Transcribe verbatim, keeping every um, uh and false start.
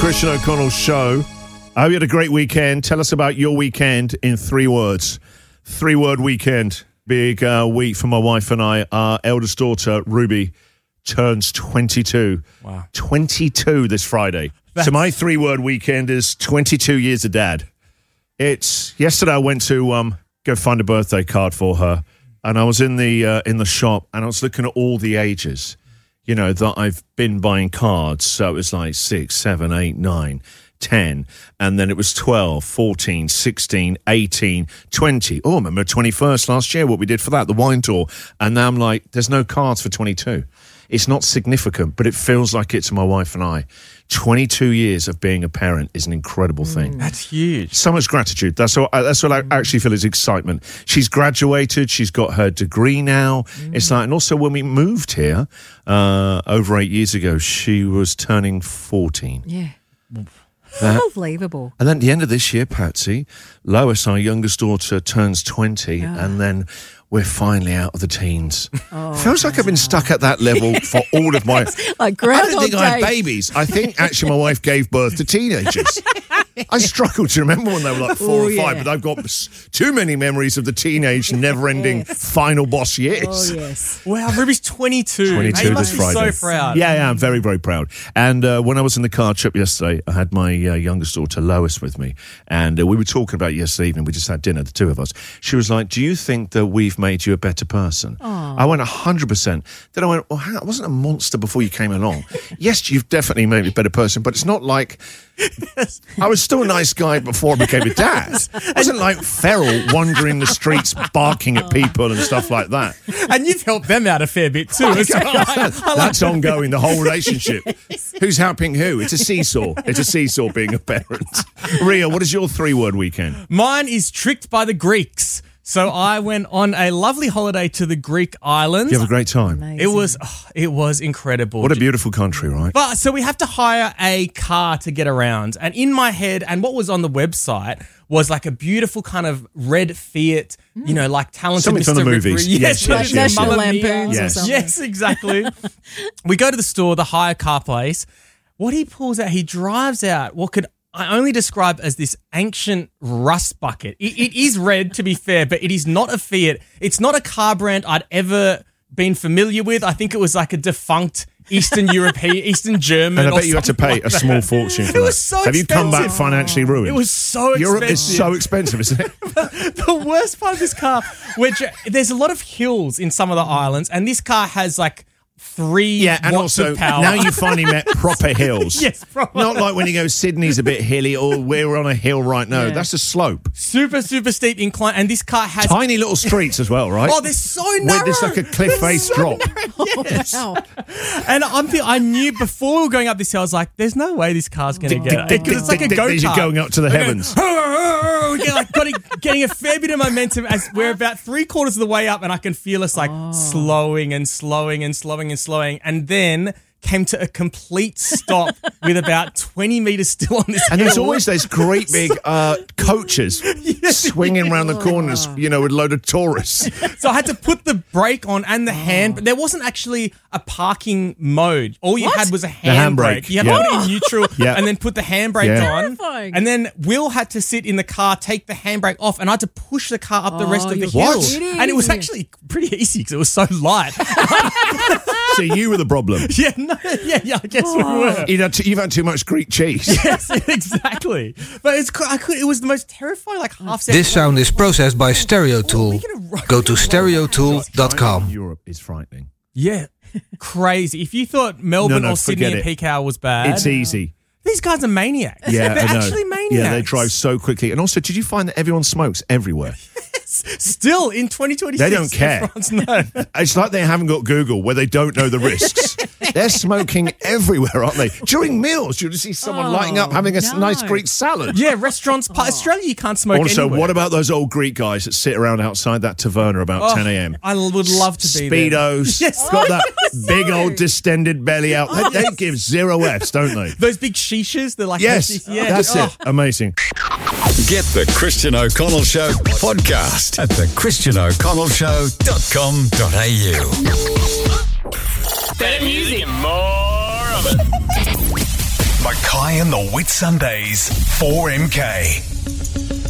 Christian O'Connell Show. I hope you had a great weekend. Tell us about your weekend in three words. Three-word weekend. Big uh, week for my wife and I. Our eldest daughter, Ruby, turns twenty-two. Wow. twenty-two this Friday. That's... So my three-word weekend is twenty-two years of dad. It's yesterday I went to um, go find a birthday card for her, and I was in the uh, in the shop, and I was looking at all the ages, you know, that I've been buying cards. So it was like six, seven, eight, nine, ten, and then it was twelve, fourteen, sixteen, eighteen, twenty. Oh, I remember twenty-first last year, what we did for that, the wine tour. And now I'm like, there's no cards for twenty-two. It's not significant, but it feels like it to my wife and I. twenty-two years of being a parent is an incredible thing. That's huge. So much gratitude. That's what, that's what I actually feel is excitement. She's graduated. She's got her degree now. Mm. It's like, and also when we moved here uh, over eight years ago, she was turning fourteen. Yeah. That, Unbelievable. And then at the end of this year, Patsy, Lois, our youngest daughter, turns twenty, oh. and then we're finally out of the teens. Oh, Feels like I've been stuck at that level for all of my... like I don't think I had babies. I think actually my wife gave birth to teenagers. I struggle to remember when they were like four oh, or yeah. five, but I've got too many memories of the teenage, never-ending yes. final boss years. Oh, yes. Wow, Ruby's twenty-two. twenty-two you this must Friday. be so proud. Yeah, yeah, I'm very, very proud. And uh, when I was in the car trip yesterday, I had my uh, youngest daughter, Lois, with me. And uh, we were talking about it yesterday evening. We just had dinner, the two of us. She was like, do you think that we've made you a better person? Aww. I went one hundred percent. Then I went, well, I wasn't a monster before you came along. Yes, you've definitely made me a better person, but it's not like... I was still a nice guy before I became a dad. I wasn't like feral, wandering the streets, barking at people and stuff like that. And you've helped them out a fair bit too. As well. I, I That's like ongoing, the whole relationship. Who's helping who? It's a seesaw. It's a seesaw being a parent. Ria, what is your three-word weekend? Mine is Tricked by the Greeks. So I went on a lovely holiday to the Greek islands. You have a great time. Amazing. It was oh, it was incredible. What a beautiful country, right? But so we have to hire a car to get around. And in my head, and what was on the website was like a beautiful kind of red Fiat, mm. you know, like talented Something Mister from the movies. Yes, yes, like yes, yes, National yes. Lampoons Yes. or something. Yes, exactly. We go to the store, the hire car place. What he pulls out, he drives out what could I only describe as this ancient rust bucket. It, it is red, to be fair, but it is not a Fiat. It's not a car brand I'd ever been familiar with. I think it was like a defunct Eastern European, Eastern German. And I bet you had to pay like a small fortune for It that. was so Have expensive. you come back financially ruined? It was so expensive. Europe is so expensive, isn't it? The worst part of this car, which there's a lot of hills in some of the islands, and this car has like three Yeah, and watts also of power. now you finally met proper hills. Yes, proper. Not like when you go Sydney's a bit hilly or we're on a hill right now. Yeah. That's a slope. super, super steep incline, and this car has Tiny little streets as well, right? Oh, they're so narrow. Where there's like a cliff face so drop. Yes. Wow. And I'm th- I knew before we were going up this hill, I was like, there's no way this car's going to get it. Because it's like a As go-kart. you're going up to the heavens. We're getting, like, getting, getting a fair bit of momentum as we're about three quarters of the way up, and I can feel us like Oh. slowing and slowing and slowing and slowing. And then came to a complete stop with about twenty metres still on this And hill. there's always those great big uh, coaches swinging around the corners, you know, with a load of tourists. So I had to put the brake on and the hand, but there wasn't actually a parking mode. All you What? had was a handbrake. handbrake. You had Yeah. to put it in neutral Yeah. and then put the handbrake Yeah. on. Terrifying. And then Will had to sit in the car, take the handbrake off, and I had to push the car up the rest Oh, of the you're hill. kidding. And it was actually pretty easy because it was so light. So you were the problem. yeah, no, yeah, yeah, I guess we were. You've had, too, you've had too much Greek cheese. Yes, exactly. But it's I could, it was the most terrifying, like half second. This sound is processed by Stereo Tool. Go to stereo tool dot com. Europe is frightening. Yeah, crazy. If you thought Melbourne No, no, or Sydney forget at it. peak hour was bad, It's easy. these guys are maniacs. Yeah, They're I know. actually maniacs. Yeah, they drive so quickly. And also, did you find that everyone smokes everywhere? Still in twenty twenty-six. They don't care. France, no. It's like they haven't got Google where they don't know the risks. They're smoking everywhere, aren't they? During meals, you'll just see someone Oh, lighting up having a s- no. nice Greek salad. Yeah, restaurants. Pa- Australia, you can't smoke Also, anywhere. what about those old Greek guys that sit around outside that taverna about Oh, ten a.m.? I would love to be there. Speedos, Yes. got that big old distended belly out. They, they give zero F's, don't they? Those big shishas, they're like Yes, yeah. that's Oh. it. Amazing. Get the Christian O'Connell Show podcast at the christian o'connell show dot com dot a u. Better music and more of it. Mackay Guy and the Whit Sundays, four M K.